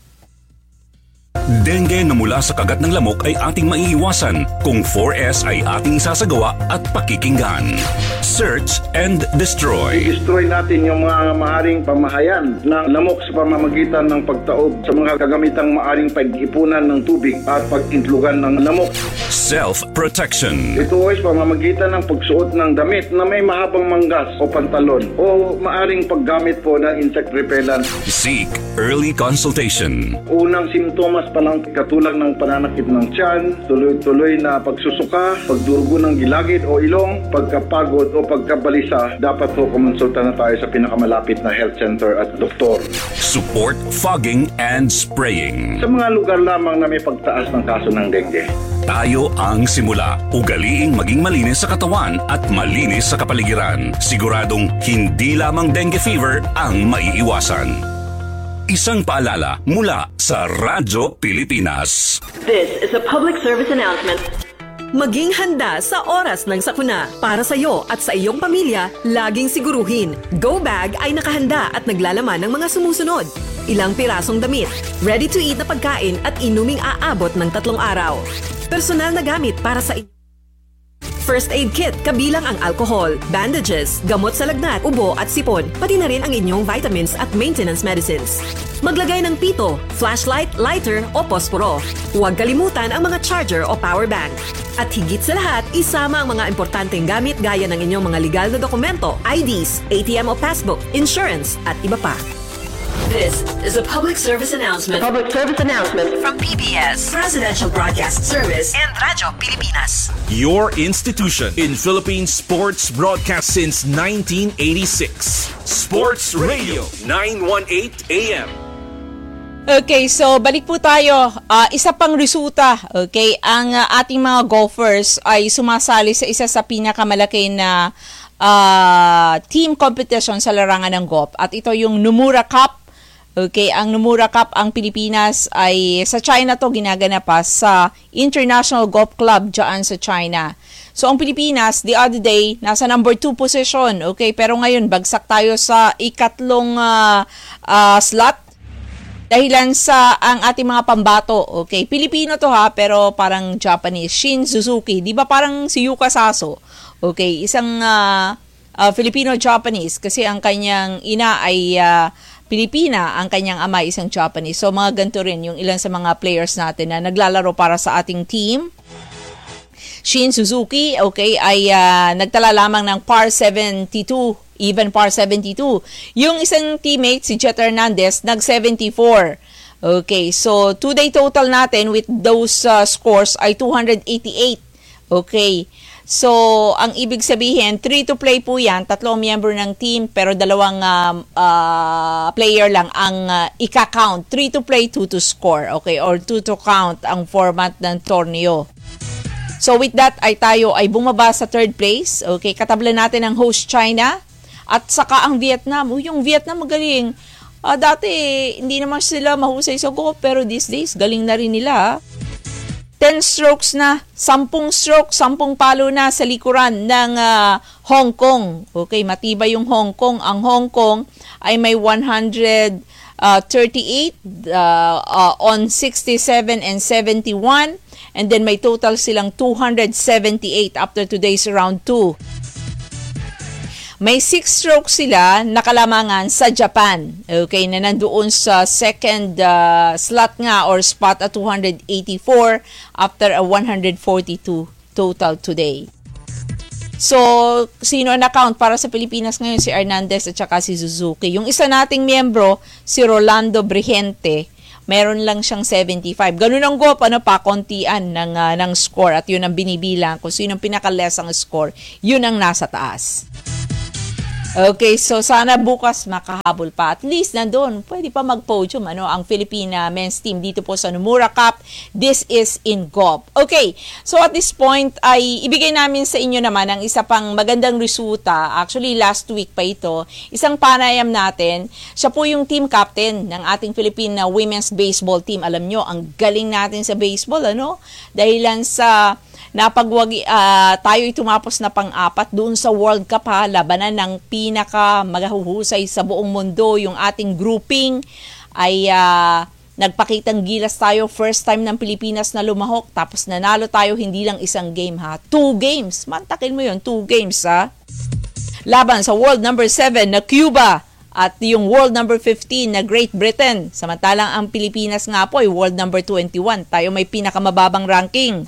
[SPEAKER 14] Dengue na mula sa kagat ng lamok ay ating maiiwasan kung 4S ay ating sasagawa at pakikinggan. Search and destroy.
[SPEAKER 3] Destroy natin yung mga maaring pamahayan ng lamok sa pamamagitan ng pagtaob sa mga kagamitang maaring pag-ipunan ng tubig at pag-intlugan ng lamok.
[SPEAKER 14] Self-protection.
[SPEAKER 3] Ito ay pamamagitan ng pagsuot ng damit na may mahabang manggas o pantalon o maaring paggamit po ng insect repellent.
[SPEAKER 14] Seek early consultation.
[SPEAKER 3] Unang simptomas pa lang katulad ng pananakit ng tiyan, tuloy-tuloy na pagsusuka, pagdurugo ng gilagid o ilong, pagkapagod o pagkabalisa, dapat po kumonsulta na tayo sa pinakamalapit na health center at doktor.
[SPEAKER 14] Support fogging and spraying.
[SPEAKER 3] Sa mga lugar lamang na may pagtaas ng kaso ng dengue.
[SPEAKER 14] Tayo ang simula. Ugaliing maging malinis sa katawan at malinis sa kapaligiran. Siguradong hindi lamang dengue fever ang maiiwasan. Isang paalala mula sa Radyo Pilipinas.
[SPEAKER 6] This is a public service announcement. Maging handa sa oras ng sakuna. Para sa iyo at sa iyong pamilya, laging siguruhin. Go Bag ay nakahanda at naglalaman ng mga sumusunod. Ilang pirasong damit, ready-to-eat na pagkain at inuming aabot ng 3 araw. Personal na gamit para sa First aid kit, kabilang ang alcohol, bandages, gamot sa lagnat, ubo at sipon, pati na rin ang inyong vitamins at maintenance medicines. Maglagay ng pito, flashlight, lighter o posporo. Huwag kalimutan ang mga charger o power bank. At higit sa lahat, isama ang mga importanteng gamit gaya ng inyong mga legal na dokumento, IDs, ATM o passbook, insurance at iba pa. This is a public service announcement. Public service announcement from PBS, Presidential Broadcast Service and Radyo Pilipinas.
[SPEAKER 14] Your institution in Philippine sports broadcast since 1986. Sports Radio 918 AM.
[SPEAKER 9] Okay, so balik po tayo. Isa pang resulta, okay, ang ating mga golfers ay sumasali sa isa sa pinakamalaki na team competition sa larangan ng golf. At ito yung Nomura Cup. Okay, ang Nomura Cup, ang Pilipinas ay sa China to ginaganap pa sa International Golf Club dyan sa China. So ang Pilipinas, the other day, nasa number 2 position. Okay, pero ngayon bagsak tayo sa ikatlong slot. Dahilan sa ang ating mga pambato. Okay, Pilipino to ha, pero parang Japanese. Shin Suzuki, di ba parang si Yuka Saso? Okay, isang Filipino-Japanese kasi ang kanyang ina ay Pilipina, ang kanyang ama isang Japanese. So mga ganito rin yung ilan sa mga players natin na naglalaro para sa ating team. Shin Suzuki, okay, ay nagtala lamang ng par 72, even par 72. Yung isang teammate, si Jet Hernandez, nag-74. Okay, so 2-day total natin with those scores ay 288. Okay, so ang ibig sabihin, 3 to play po yan, 3 miyembro ng team, pero 2 player lang ang ika-count. 3 to play, 2 to score, okay, or 2 to count ang format ng torneo. So with that, ay tayo ay bumaba sa 3rd place. Okay, katabla natin ang host China at saka ang Vietnam. Yung Vietnam magaling. Dati hindi naman sila mahusay sa golf, pero these days galing na rin nila. 10 strokes na, 10 strokes, 10 palo na sa likuran ng Hong Kong. Okay, matibay yung Hong Kong. Ang Hong Kong ay may 138 on 67 and 71. And then may total silang 278 after today's round 2. may 6 strokes sila nakalamangan sa Japan. Okay, na nandoon sa second slot nga or spot at 284 after a 142 total today. So, sino ang account para sa Pilipinas ngayon? Si Hernandez at saka si Suzuki. Yung isa nating miyembro, si Rolando Brigente, meron lang siyang 75. Ganun ang go, pakontian ng score at yun ang binibilang kung sino ang pinaka-less ang score, yun ang nasa taas. Okay, so sana bukas makahabol pa. At least nandun, pwede pa mag-podium ang Philippine men's team dito po sa Nomura Cup. This is in golf. Okay, so at this point ay ibigay namin sa inyo naman ang isa pang magandang resulta. Actually, last week pa ito. Isang panayam natin. Siya po yung team captain ng ating Philippine women's baseball team. Alam nyo, ang galing natin sa baseball, dahilan sa tayo'y tumapos na pang-4 doon sa World Cup labanan ng pinaka magahuhusay sa buong mundo. Yung ating grouping ay nagpakitang gilas tayo. First time ng Pilipinas na lumahok, tapos nanalo tayo hindi lang isang game 2 games. Mantakin mo yun, 2 games laban sa world number 7 na Cuba at yung world number 15 na Great Britain. Samantalang ang Pilipinas nga po ay world number 21. Tayo may pinakamababang ranking.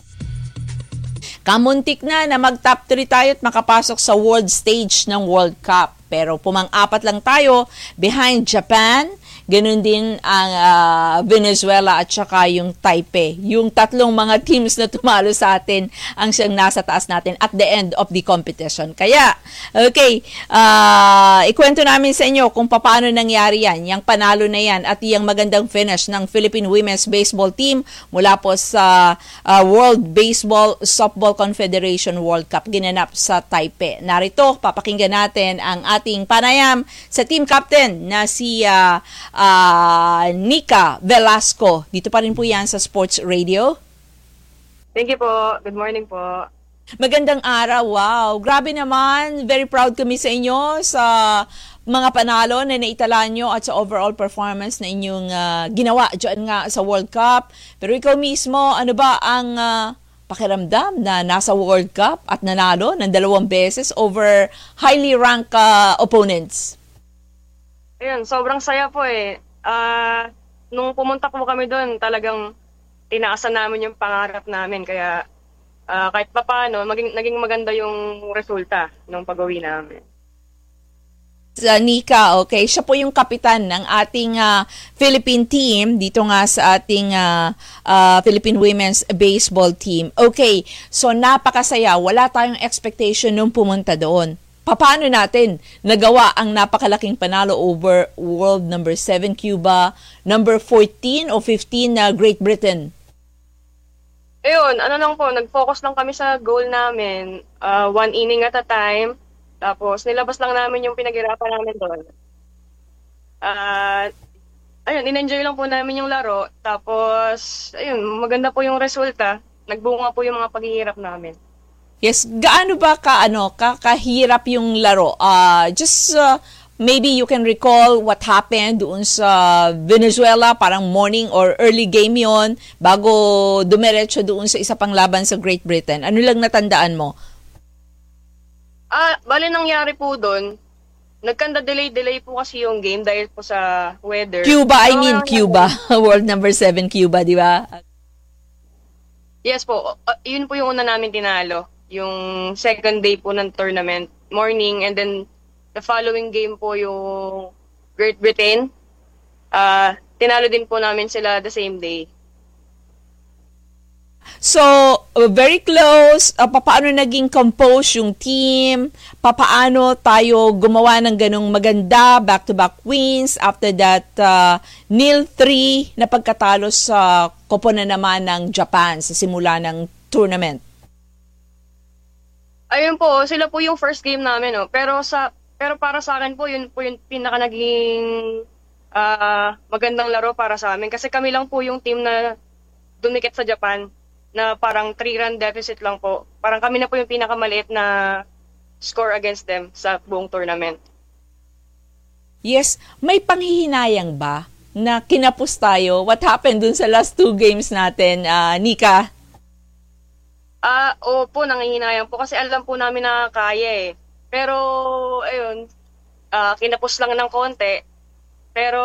[SPEAKER 9] Kamuntik na mag-top 3 tayo at makapasok sa world stage ng World Cup. Pero pumang-4 lang tayo behind Japan, ganun din ang Venezuela at saka yung Taipei. Yung tatlong mga teams na tumalo sa atin ang siyang nasa taas natin at the end of the competition. Kaya, okay, ikwento namin sa inyo kung paano nangyari yan, yung panalo na yan at yung magandang finish ng Philippine Women's Baseball Team mula po sa World Baseball Softball Confederation World Cup ginanap sa Taipei. Narito, papakinggan natin ang ating panayam sa team captain na si Nika Velasco. Dito pa rin po yan sa Sports Radio.
[SPEAKER 4] Thank you po. Good morning po.
[SPEAKER 9] Magandang araw. Wow. Grabe naman. Very proud kami sa inyo sa mga panalo na naitala nyo at sa overall performance na inyong ginawa dyan nga sa World Cup. Pero ikaw mismo, ano ba ang pakiramdam na nasa World Cup at nanalo ng 2 beses over highly ranked opponents?
[SPEAKER 4] Ayun, sobrang saya po eh. Nung pumunta po kami doon, talagang tinaasan namin yung pangarap namin. Kaya kahit pa paano, naging maganda yung resulta nung pag-uwi namin.
[SPEAKER 9] Nika, okay, siya po yung kapitan ng ating Philippine team dito nga sa ating Philippine Women's Baseball Team. Okay, so napakasaya. Wala tayong expectation nung pumunta doon. Paano natin nagawa ang napakalaking panalo over world number 7 Cuba, number 14 o 15 na Great Britain?
[SPEAKER 4] Ayun, nag-focus lang kami sa goal namin, 1 inning at a time. Tapos nilabas lang namin yung pinaghirapan namin doon. Ayun, in-enjoy lang po namin yung laro. Tapos, ayun, maganda po yung resulta. Nagbunga po yung mga paghihirap namin.
[SPEAKER 9] Yes, gaano ba kahirap yung laro? Maybe you can recall what happened doon sa Venezuela, parang morning or early game yon bago dumiretso doon sa isa pang laban sa Great Britain. Ano lang natandaan mo?
[SPEAKER 4] Bali nangyari po doon, nagkanda-delay po kasi yung game dahil po sa weather.
[SPEAKER 9] Cuba, Cuba. World number 7 Cuba, di ba?
[SPEAKER 4] Yes po, yun po yung una namin tinalo. Yung second day po ng tournament, morning, and then the following game po yung Great Britain. Tinalo din po namin sila the same day.
[SPEAKER 9] So, very close. Paano naging compose yung team? Paano tayo gumawa ng ganong maganda, back-to-back wins? After that, 0-3 na pagkatalo sa koponan naman ng Japan sa simula ng tournament.
[SPEAKER 4] Ayun po, sila po yung first game namin, no? Pero para sa akin po, yun po yung pinaka naging magandang laro para sa amin. Kasi kami lang po yung team na dumikit sa Japan na parang 3-run deficit lang po. Parang kami na po yung pinakamaliit na score against them sa buong tournament.
[SPEAKER 9] Yes, may panghihinayang ba na kinapos tayo? What happened dun sa last 2 games natin, Nika?
[SPEAKER 4] Opo, nangihinayang po kasi alam po namin na kaya eh. Pero, ayun, kinapos lang ng konti. Pero,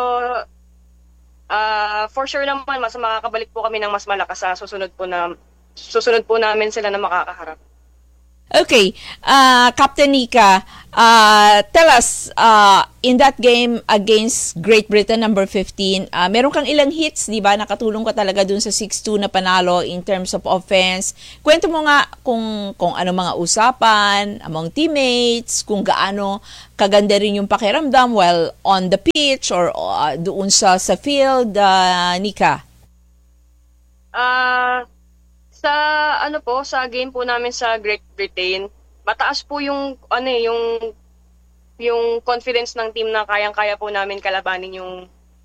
[SPEAKER 4] for sure naman, mas makakabalik po kami ng mas malakas sa susunod po namin sila na makakaharap.
[SPEAKER 9] Okay, Captain Nika, tell us, in that game against Great Britain, number 15, meron kang ilang hits, di ba? Nakatulong ka talaga dun sa 6-2 na panalo in terms of offense. Kwento mo nga kung ano mga usapan among teammates, kung gaano kaganda rin yung pakiramdam while on the pitch or doon sa field, Nika.
[SPEAKER 4] Sa game po namin sa Great Britain, mataas po yung confidence ng team na kayang-kaya po namin kalabanin yung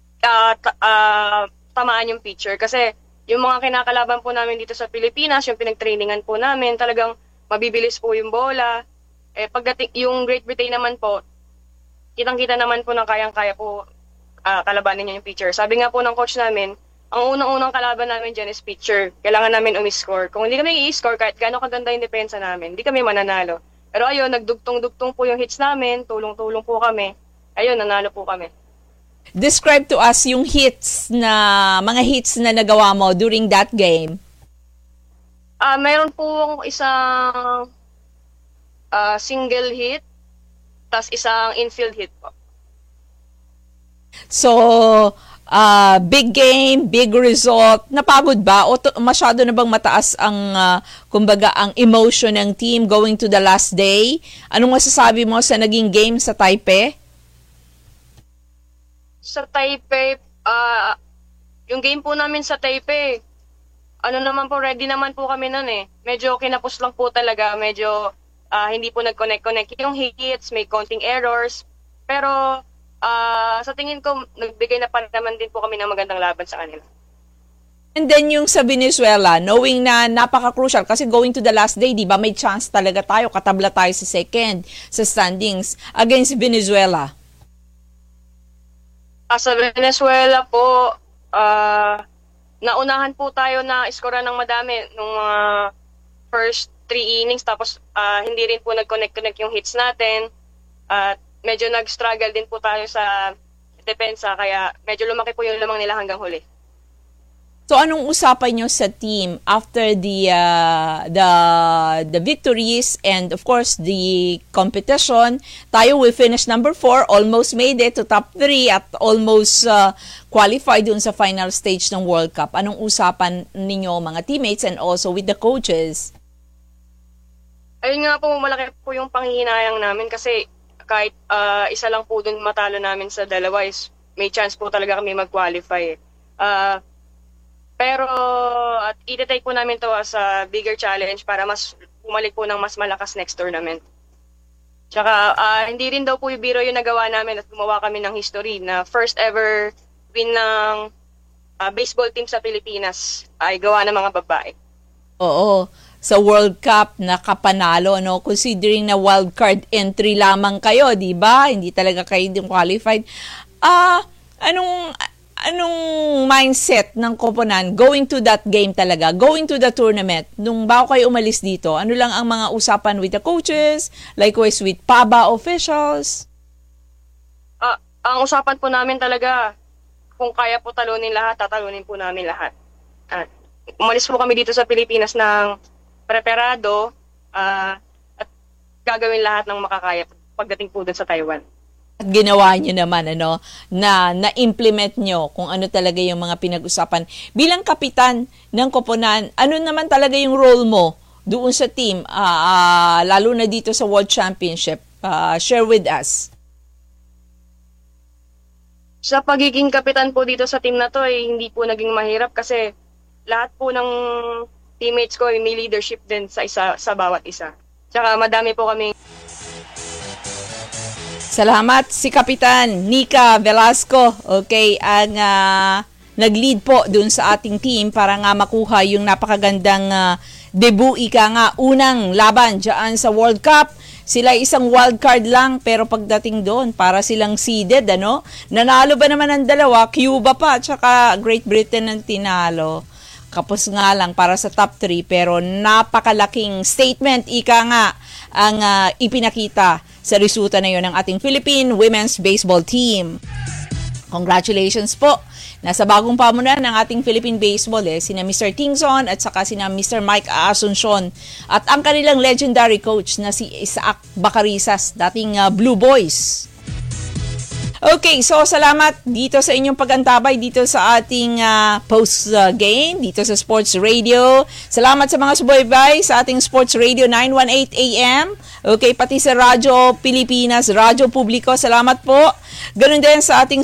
[SPEAKER 4] tamaan yung pitcher. Kasi yung mga kinakalaban po namin dito sa Pilipinas, yung pinagtrainingan po namin, talagang mabibilis po yung bola. Pagdating yung Great Britain naman po, kitang-kita naman po na kayang-kaya po kalabanin yung pitcher. Sabi nga po ng coach namin, ang unang-unang kalaban namin dyan is pitcher. Kailangan namin umiscore. Kung hindi kami i-score, kahit gaano kaganda yung depensa namin, hindi kami mananalo. Pero ayun, nagdugtong-dugtong po yung hits namin, tulong-tulong po kami. Ayun, nanalo po kami.
[SPEAKER 9] Describe to us yung mga hits na nagawa mo during that game.
[SPEAKER 4] Mayroon po isang single hit, tas isang infield hit po.
[SPEAKER 9] So, big game, big result. Napagod ba? O masyado na bang mataas ang, kumbaga, ang emotion ng team going to the last day? Anong masasabi mo sa naging game sa Taipei?
[SPEAKER 4] Sa Taipei, yung game po namin sa Taipei, naman po, ready naman po kami nun eh. Medyo kinapos lang po talaga, medyo hindi po nag-connect yung hits, may counting errors. Pero, sa tingin ko, nagbigay na pa naman din po kami ng magandang laban sa kanila.
[SPEAKER 9] And then yung sa Venezuela, knowing na napaka-crucial kasi going to the last day, di ba, may chance talaga tayo, katabla tayo sa second, sa standings against Venezuela.
[SPEAKER 4] Sa Venezuela po, naunahan po tayo na iskora ng madami nung first 3 innings, tapos hindi rin po nag-connect yung hits natin. At medyo nag-struggle din po tayo sa depensa, kaya medyo lumaki po yung lamang nila hanggang huli.
[SPEAKER 9] So anong usapan nyo sa team after the victories and of course the competition? Tayo we finished number 4, almost made it to top 3 at almost qualified dun sa final stage ng World Cup. Anong usapan ninyo mga teammates and also with the coaches?
[SPEAKER 4] Ayun nga po, malaki po yung panghihinayang namin kasi kahit isa lang po dun matalo namin sa dalawa is may chance po talaga kami mag-qualify. Pero at i-take po namin to as a bigger challenge para mas umalik po ng mas malakas next tournament. Tsaka hindi rin daw po yung biro yung nagawa namin at gumawa kami ng history na first ever win ng baseball team sa Pilipinas ay gawa ng mga babae.
[SPEAKER 9] Oo. Sa World Cup nakapanalo, no? Considering na wild card entry lamang kayo, di ba? Hindi talaga kayo din qualified. Anong mindset ng koponan going to that game talaga, going to the tournament, nung bago kayo umalis dito? Ano lang ang mga usapan with the coaches, likewise with PABA officials?
[SPEAKER 4] Ang usapan po namin talaga, kung kaya po talunin lahat, tatalunin po namin lahat. Umalis po kami dito sa Pilipinas ng preparado at gagawin lahat ng makakaya pagdating po dun sa Taiwan.
[SPEAKER 9] At ginawa nyo naman, na-implement nyo kung ano talaga yung mga pinag-usapan. Bilang kapitan ng koponan, ano naman talaga yung role mo doon sa team, lalo na dito sa World Championship? Share with us.
[SPEAKER 4] Sa pagiging kapitan po dito sa team na to, hindi po naging mahirap kasi lahat po ng teammates ko may leadership din sa bawat isa. Tsaka madami po kami.
[SPEAKER 9] Salamat si Kapitan Nika Velasco. Okay, ang nag-lead po dun sa ating team para nga makuha yung napakagandang debut, unang laban dyan sa World Cup. Sila isang wild card lang pero pagdating doon para silang seeded, Nanalo ba naman ang dalawa? Cuba pa tsaka Great Britain ang tinalo. Kapos nga lang para sa top 3 pero napakalaking statement ang ipinakita sa resulta na yun ng ating Philippine Women's Baseball Team. Congratulations po. Nasa bagong pamunan ng ating Philippine Baseball sina Mr. Tingson at saka sina Mr. Mike Asuncion at ang kanilang legendary coach na si Isaac Bacarisas, dating Blue Boys. Okay, so salamat dito sa inyong pagantabay dito sa ating post-game, dito sa Sports Radio. Salamat sa mga subaybay sa ating Sports Radio 918 AM. Okay, pati sa Radyo Pilipinas, Radyo Publiko, salamat po. Ganun din sa ating